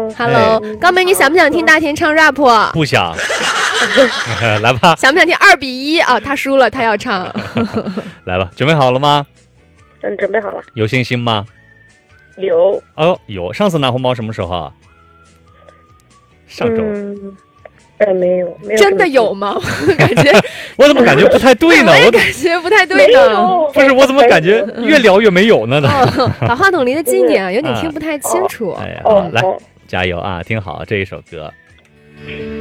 Hello，高梅，你想不想听大田唱 rap？ 不想。来吧。 想不想听2-1啊？他输了，他要唱。 来吧，准备好了吗？ 准备好了。 有信心吗？ 有。 哦，有。上次拿红包什么时候啊？上周。 没有。 真的有吗？感觉我怎么感觉不太对呢？ 我感觉不太对呢。 不是，我怎么感觉越聊越没有呢？ 把话筒离得近点，有点听不太清楚。 哎呀，好，来，加油啊！听好这一首歌。